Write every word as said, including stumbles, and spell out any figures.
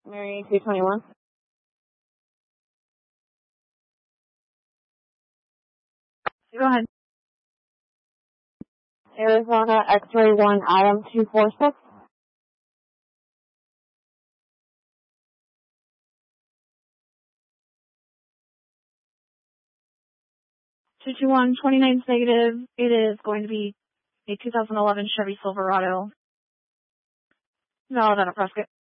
Mary two twenty-one. Go ahead. Arizona X-ray one Adam two four six. two two one, twenty-nine negative. It is going to be a two thousand eleven Chevy Silverado. Valid on a Prescott.